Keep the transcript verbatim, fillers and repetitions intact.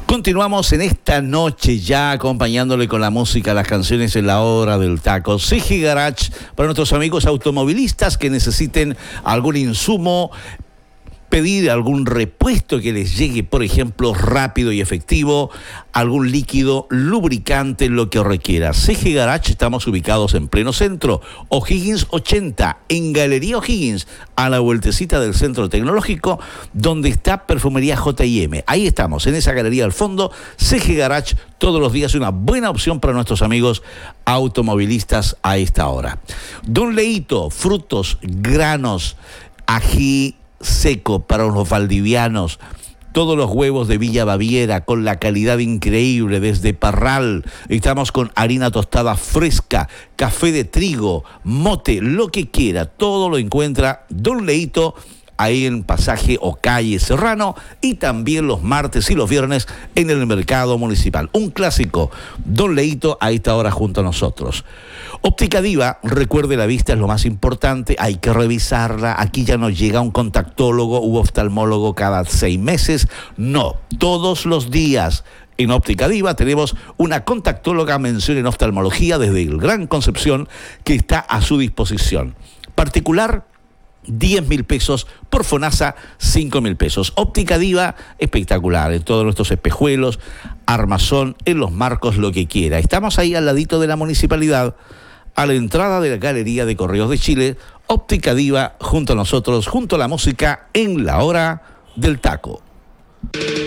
Continuamos en esta noche ya acompañándole con la música, las canciones en la hora del taco. C G Garage para nuestros amigos automovilistas que necesiten algún insumo, pedir algún repuesto que les llegue, por ejemplo, rápido y efectivo, algún líquido lubricante, lo que requiera. C G Garage, estamos ubicados en pleno centro, O'Higgins ochenta, en Galería O'Higgins, a la vueltecita del Centro Tecnológico, donde está Perfumería J y M. Ahí estamos, en esa galería al fondo. C G Garage, todos los días una buena opción para nuestros amigos automovilistas a esta hora. Don Leito, frutos, granos, ají seco para los valdivianos, todos los huevos de Villa Baviera con la calidad increíble desde Parral. Estamos con harina tostada fresca, café de trigo, mote, lo que quiera, todo lo encuentra Don Leito ahí en Pasaje o Calle Serrano, y también los martes y los viernes en el Mercado Municipal. Un clásico, Don Leito a esta hora junto a nosotros. Óptica Diva, recuerde, la vista es lo más importante, hay que revisarla. Aquí ya no llega un contactólogo u oftalmólogo cada seis meses, no, todos los días. En Óptica Diva tenemos una contactóloga mención en oftalmología desde el Gran Concepción que está a su disposición. Particular, diez mil pesos, por FONASA cinco mil pesos. Óptica Diva, espectacular, en todos nuestros espejuelos, armazón, en los marcos, lo que quiera. Estamos ahí al ladito de la municipalidad, a la entrada de la Galería de Correos de Chile. Óptica Diva, junto a nosotros, junto a la música, en la hora del taco.